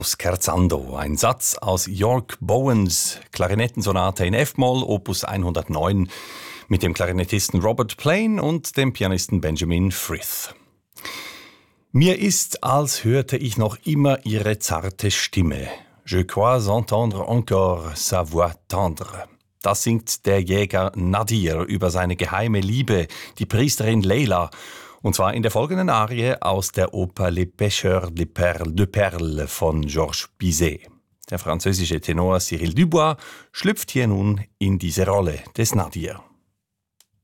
Scherzando, ein Satz aus York Bowens Klarinettensonate in F-Moll, Opus 109, mit dem Klarinettisten Robert Plain und dem Pianisten Benjamin Frith. Mir ist, als hörte ich noch immer ihre zarte Stimme. Je crois entendre encore sa voix tendre. Das singt der Jäger Nadir über seine geheime Liebe, die Priesterin Leila, und zwar in der folgenden Arie aus der Oper Les Pêcheurs de Perles von Georges Bizet. Der französische Tenor Cyril Dubois schlüpft hier nun in diese Rolle des Nadir.